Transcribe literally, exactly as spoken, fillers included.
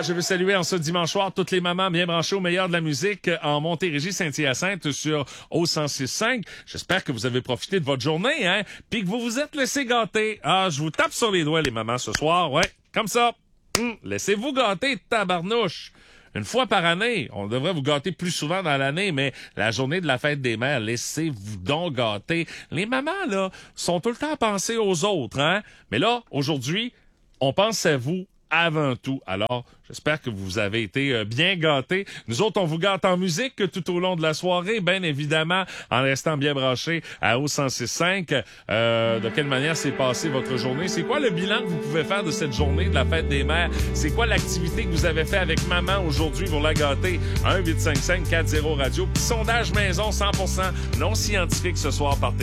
Ah, je veux saluer en ce dimanche soir toutes les mamans bien branchées au meilleur de la musique en Montérégie, Saint-Hyacinthe sur O cent six cinq. J'espère que vous avez profité de votre journée, hein, puis que vous vous êtes laissé gâter. Ah, je vous tape sur les doigts, les mamans, ce soir, ouais, comme ça. Hum, laissez-vous gâter, tabarnouche. Une fois par année, on devrait vous gâter plus souvent dans l'année, mais la journée de la fête des mères, laissez-vous donc gâter. Les mamans, là, sont tout le temps à penser aux autres, hein. Mais là, aujourd'hui, on pense à vous avant tout. Alors, j'espère que vous avez été euh, bien gâtés. Nous autres, on vous gâte en musique tout au long de la soirée, bien évidemment, en restant bien branchés à O cent six cinq. Euh, de quelle manière s'est passée votre journée? C'est quoi le bilan que vous pouvez faire de cette journée de la fête des mères? C'est quoi l'activité que vous avez fait avec maman aujourd'hui pour la gâter? un huit cinq cinq quatre zéro radio. Petit sondage maison cent pour cent non scientifique ce soir par